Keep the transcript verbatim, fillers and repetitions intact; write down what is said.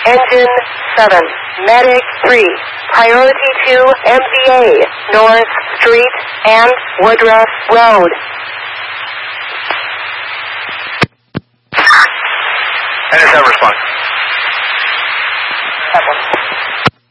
Engine seven, Medic three, priority to M V A, North Street and Woodruff Road. Intercept response. That one.